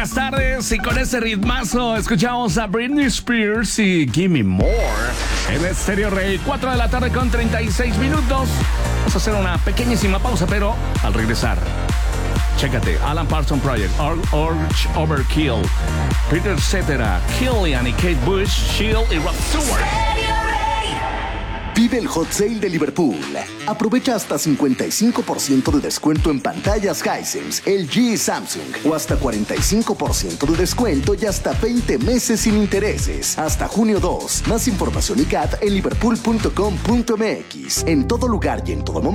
buenas tardes. Y con ese ritmazo escuchamos a Britney Spears y Gimme More en Estéreo Rey. 4 de la tarde con 36 minutos. Vamos a hacer una pequeñísima pausa, pero al regresar, chécate, Alan Parsons Project, Urge Overkill, Peter Cetera, Killian y Kate Bush, Shield y Rod Stewart. Vive el Hot Sale de Liverpool. Aprovecha hasta 55% de descuento en pantallas Hisense, LG y Samsung. O hasta 45% de descuento y hasta 20 meses sin intereses. Hasta junio 2. Más información y CAT en liverpool.com.mx. En todo lugar y en todo momento.